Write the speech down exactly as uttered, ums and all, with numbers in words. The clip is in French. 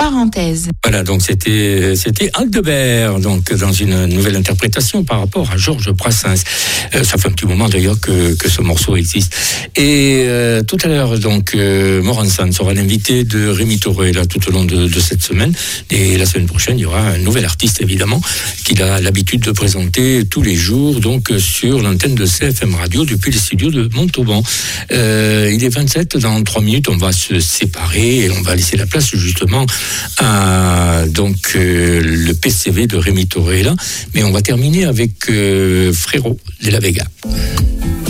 parenthèse. Voilà, donc c'était, c'était Aldebert, donc dans une nouvelle interprétation par rapport à Georges Brassens. Euh, ça fait un petit moment d'ailleurs que, que ce morceau existe. Et euh, tout à l'heure, donc, euh, Moransan sera l'invité de Rémi Toré, là, tout au long de, de cette semaine. Et la semaine prochaine, il y aura un nouvel artiste, évidemment, qu'il a l'habitude de présenter tous les jours, donc, sur l'antenne de C F M Radio, depuis les studios de Montauban. Euh, il est vingt-sept, dans trois minutes, on va se séparer et on va laisser la place, justement, à, donc, euh, le P C V de Rémi Toré, là. Mais on va terminer avec euh, Frérot de la Vega.